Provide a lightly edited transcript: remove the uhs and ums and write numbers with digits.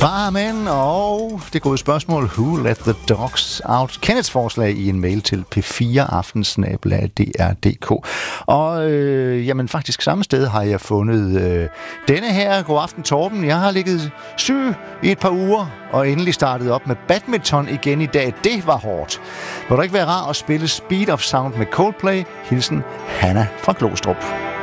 Amen, og det gode spørgsmål, who let the dogs out? Kenneths forslag i en mail til p4aften@dr.dk. Og jamen faktisk samme sted har jeg fundet denne her. God aften, Torben. Jeg har ligget syg i et par uger, og endelig startet op med badminton igen i dag. Det var hårdt. Må det ikke være rart at spille Speed of Sound med Coldplay? Hilsen Hanna fra Glostrup.